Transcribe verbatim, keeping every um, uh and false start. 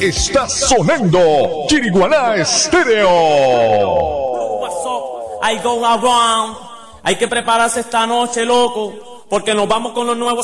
está sonando Chiriguaná Estéreo. I go around. Hay que prepararse esta noche, loco, porque nos vamos con los nuevos